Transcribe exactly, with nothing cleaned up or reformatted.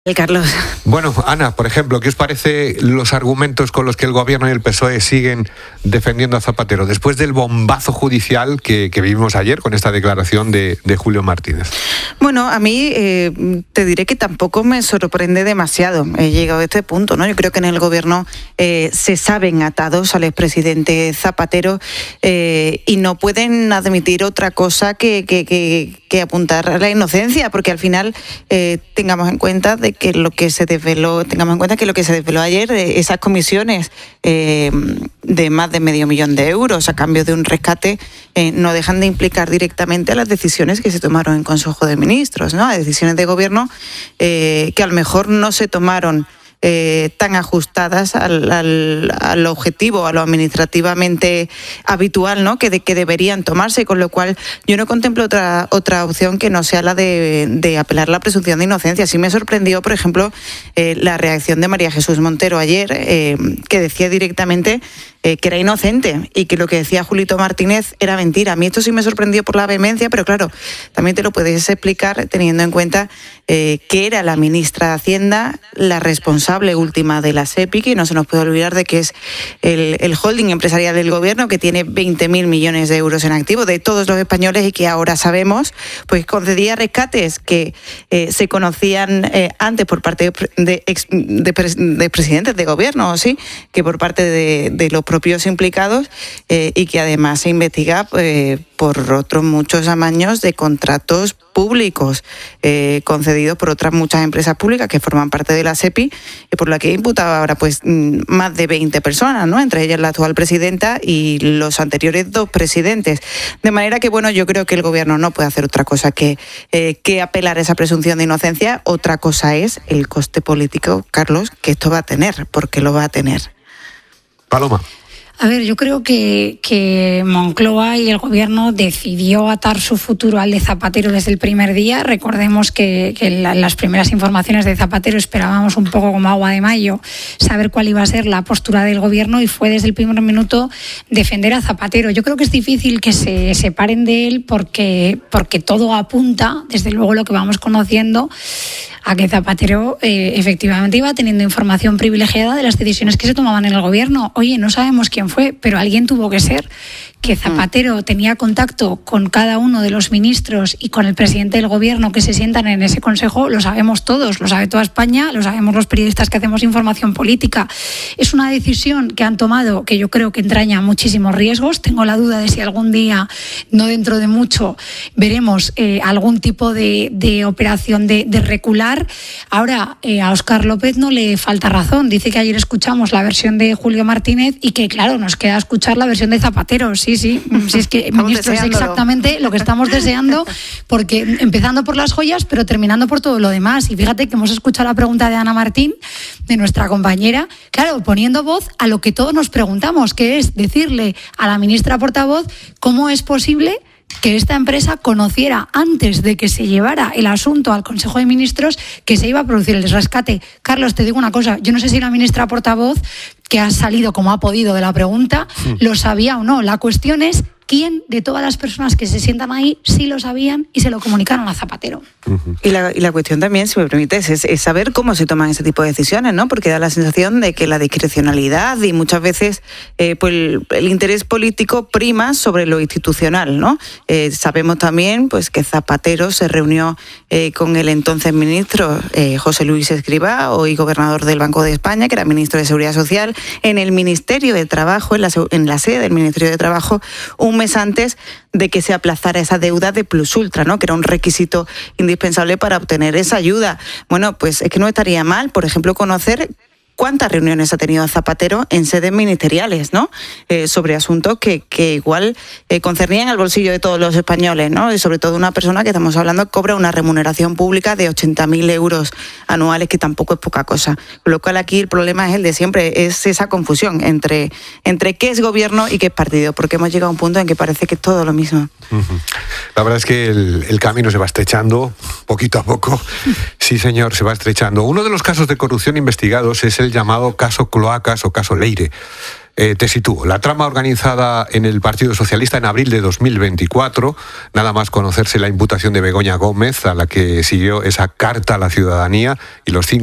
Carlos. Bueno, Ana, por ejemplo, ¿qué os parece los argumentos con los que el Gobierno y el P S O E siguen defendiendo a Zapatero después del bombazo judicial que, que vivimos ayer con esta declaración de, de Julio Martínez? Bueno, a mí eh, te diré que tampoco me sorprende demasiado. He llegado a este punto, ¿no? Yo creo que en el Gobierno eh, se saben atados al expresidente Zapatero eh, y no pueden admitir otra cosa que, que, que, que apuntar a la inocencia, porque al final eh, tengamos en cuenta de que lo que se desveló, tengamos en cuenta que lo que se desveló ayer, esas comisiones eh, de más de medio millón de euros a cambio de un rescate, eh, no dejan de implicar directamente a las decisiones que se tomaron en Consejo de Ministros, ¿no? A decisiones de gobierno eh, que a lo mejor no se tomaron Eh, tan ajustadas al, al, al objetivo, a lo administrativamente habitual, ¿no? que, de, que deberían tomarse, con lo cual yo no contemplo otra otra opción que no sea la de, de apelar la presunción de inocencia. Sí me sorprendió, por ejemplo, eh, la reacción de María Jesús Montero ayer, eh, que decía directamente eh, que era inocente y que lo que decía Julito Martínez era mentira. A mí esto sí me sorprendió por la vehemencia, pero claro, también te lo puedes explicar teniendo en cuenta eh, que era la ministra de Hacienda la responsable última de la SEPI, que no se nos puede olvidar de que es el, el holding empresarial del gobierno, que tiene veinte mil millones de euros en activo de todos los españoles y que ahora sabemos pues concedía rescates que eh, se conocían eh, antes por parte de, de, ex, de, de presidentes de gobierno, ¿sí? que por parte de, de los propios implicados eh, y que además se investiga eh, por otros muchos amaños de contratos públicos eh, concedidos por otras muchas empresas públicas que forman parte de la SEPI y por la que he imputado ahora pues más de veinte personas, ¿no? Entre ellas la actual presidenta y los anteriores dos presidentes. De manera que, bueno, yo creo que el gobierno no puede hacer otra cosa que, eh, que apelar a esa presunción de inocencia. Otra cosa es el coste político, Carlos, que esto va a tener, porque lo va a tener. Paloma. A ver, yo creo que, que Moncloa y el Gobierno decidió atar su futuro al de Zapatero desde el primer día. Recordemos que, que la, las primeras informaciones de Zapatero esperábamos un poco como agua de mayo saber cuál iba a ser la postura del Gobierno y fue desde el primer minuto defender a Zapatero. Yo creo que es difícil que se separen de él porque, porque todo apunta, desde luego lo que vamos conociendo, a que Zapatero eh, efectivamente iba teniendo información privilegiada de las decisiones que se tomaban en el Gobierno. Oye, no sabemos quién fue, pero alguien tuvo que ser. Que Zapatero tenía contacto con cada uno de los ministros y con el presidente del Gobierno que se sientan en ese consejo, lo sabemos todos, lo sabe toda España, lo sabemos los periodistas que hacemos información política. Es una decisión que han tomado que yo creo que entraña muchísimos riesgos. Tengo la duda de si algún día, no dentro de mucho, veremos eh, algún tipo de, de operación de, de recular. Ahora, eh, a Óscar López no le falta razón. Dice que ayer escuchamos la versión de Julio Martínez y que, claro, nos queda escuchar la versión de Zapatero. Sí, sí, sí, es que, ministro, es exactamente lo que estamos deseando, porque empezando por las joyas, pero terminando por todo lo demás. Y fíjate que hemos escuchado la pregunta de Ana Martín, de nuestra compañera, claro, poniendo voz a lo que todos nos preguntamos, que es decirle a la ministra portavoz cómo es posible que esta empresa conociera antes de que se llevara el asunto al Consejo de Ministros que se iba a producir el rescate. Carlos, te digo una cosa, yo no sé si la ministra portavoz, que ha salido como ha podido de la pregunta, sí, lo sabía o no. La cuestión es quién de todas las personas que se sientan ahí sí lo sabían y se lo comunicaron a Zapatero. Uh-huh. Y, la, y la cuestión también, si me permites, es, es saber cómo se toman ese tipo de decisiones, ¿no? Porque da la sensación de que la discrecionalidad y muchas veces eh, pues el, el interés político prima sobre lo institucional, ¿no? Eh, sabemos también pues que Zapatero se reunió eh, con el entonces ministro eh, José Luis Escrivá, hoy gobernador del Banco de España, que era ministro de Seguridad Social, en el Ministerio de Trabajo, en la, en la sede del Ministerio de Trabajo, un mes antes de que se aplazara esa deuda de Plus Ultra, ¿no? Que era un requisito indispensable para obtener esa ayuda. Bueno, pues es que no estaría mal, por ejemplo, conocer cuántas reuniones ha tenido Zapatero en sedes ministeriales, ¿no? Eh, sobre asuntos que, que igual eh, concernían al bolsillo de todos los españoles, ¿no? Y sobre todo una persona que estamos hablando cobra una remuneración pública de ochenta mil euros anuales, que tampoco es poca cosa. Con lo cual aquí el problema es el de siempre, es esa confusión entre, entre qué es gobierno y qué es partido, porque hemos llegado a un punto en que parece que es todo lo mismo. Uh-huh. La verdad es que el, el camino se va estrechando poquito a poco. Sí, señor, se va estrechando. Uno de los casos de corrupción investigados es el llamado caso Cloacas o caso Leire. Eh, te sitúo. La trama organizada en el Partido Socialista en abril de dos mil veinticuatro, nada más conocerse la imputación de Begoña Gómez, a la que siguió esa carta a la ciudadanía y los cinco